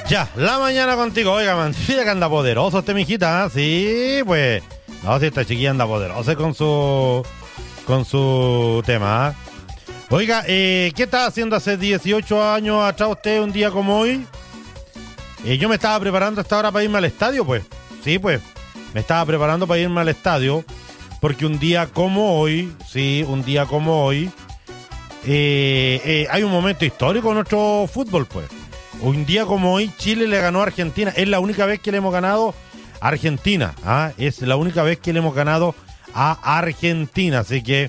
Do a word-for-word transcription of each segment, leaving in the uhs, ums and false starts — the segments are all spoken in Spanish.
Ya, la mañana contigo. Oiga, man, mira que anda poderoso este mijita, ¿eh? Sí, pues. No, si esta chiquilla anda poderosa con su. Con su tema, ¿eh? Oiga, eh, ¿qué estaba haciendo hace dieciocho años atrás usted un día como hoy? Eh, yo me estaba preparando hasta ahora para irme al estadio, pues. Sí, pues. Me estaba preparando para irme al estadio. Porque un día como hoy, sí, un día como hoy, eh, eh, hay un momento histórico en nuestro fútbol, pues. Un día como hoy, Chile le ganó a Argentina. Es la única vez que le hemos ganado a Argentina. ¿ah? Es la única vez que le hemos ganado a Argentina. Así que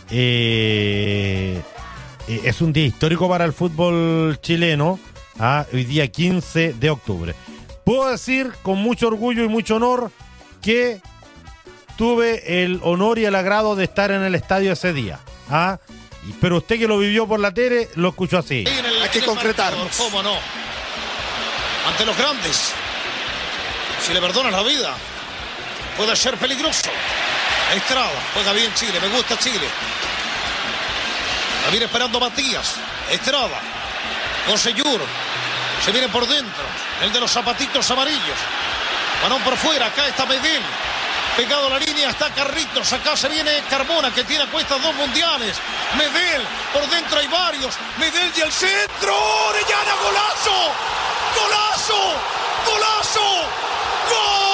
eh, eh, es un día histórico para el fútbol chileno. ¿ah? Hoy día quince de octubre. Puedo decir con mucho orgullo y mucho honor que tuve el honor y el agrado de estar en el estadio ese día. ¿ah? Pero usted que lo vivió por la tele, lo escuchó así. Hay que concretarnos. ¿Cómo no? Ante los grandes, si le perdonas la vida, puede ser peligroso. Estrada, juega bien Chile, me gusta Chile. La viene esperando Matías. Estrada, Joseyur, se viene por dentro, el de los zapatitos amarillos. Balón por fuera, acá está Medel. Pegado a la línea está Carritos, acá se viene Carmona que tiene a cuestas dos mundiales. Medel, por dentro hay varios. Medel y el centro. Orellana, golazo. Golazo. Golazo. Gol.